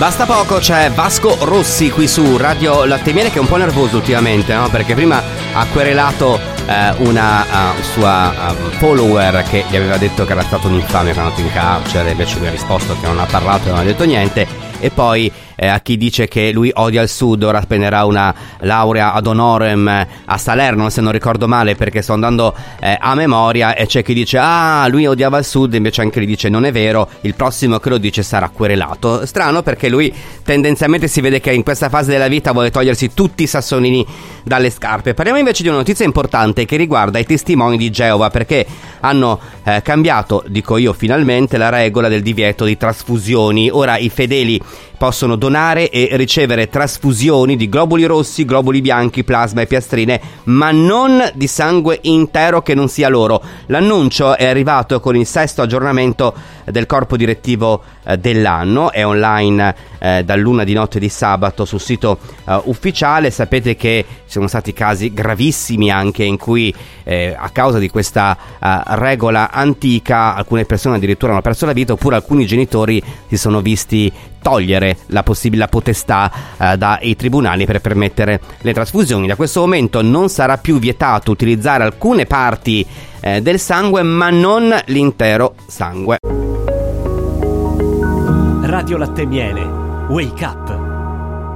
Basta poco, c'è Vasco Rossi qui su Radio Latte e Miele, che è un po' nervoso ultimamente, no? Perché prima ha querelato una sua follower che gli aveva detto che era stato un infame, che è andato in carcere, invece lui ha risposto che non ha parlato e non ha detto niente. E poi a chi dice che lui odia il Sud, ora spenderà una laurea ad honorem a Salerno, se non ricordo male, perché sto andando a memoria, e c'è chi dice lui odiava il Sud, invece anche lui dice non è vero, il prossimo che lo dice sarà querelato. Strano, perché lui tendenzialmente si vede che in questa fase della vita vuole togliersi tutti i sassolini dalle scarpe. Parliamo invece di una notizia importante che riguarda i testimoni di Geova, perché hanno cambiato, dico io finalmente, la regola del divieto di trasfusioni. Ora i fedeli possono donare e ricevere trasfusioni di globuli rossi, globuli bianchi, plasma e piastrine, ma non di sangue intero che non sia loro. L'annuncio è arrivato con il 6° aggiornamento del corpo direttivo dell'anno, è online dall'1 di notte di sabato sul sito ufficiale. Sapete che ci sono stati casi gravissimi anche in cui a causa di questa regola antica alcune persone addirittura hanno perso la vita, oppure alcuni genitori si sono visti togliere la potestà dai tribunali per permettere le trasfusioni. Da questo momento non sarà più vietato utilizzare alcune parti del sangue, ma non l'intero sangue. Radio Latte e Miele, Wake Up.